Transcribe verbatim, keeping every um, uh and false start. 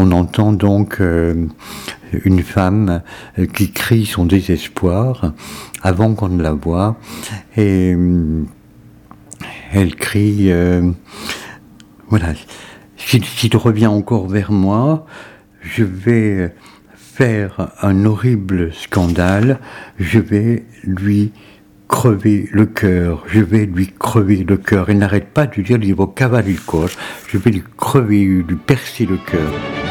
on entend donc euh, une femme euh, qui crie son désespoir avant qu'on ne la voie, et euh, elle crie euh, voilà, s'il, s'il revient encore vers moi, je vais faire un horrible scandale, je vais lui crever le cœur, je vais lui crever le cœur. Elle n'arrête pas de dire, il va cavaler le corps, je vais lui crever, lui percer le cœur.